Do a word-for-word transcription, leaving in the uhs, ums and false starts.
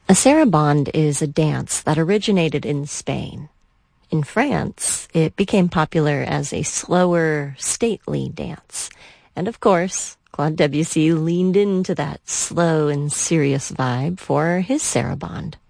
A sarabande is a dance that originated in Spain. In France, it became popular as a slower, stately dance. And of course, Claude Debussy leaned into that slow and serious vibe for his sarabande.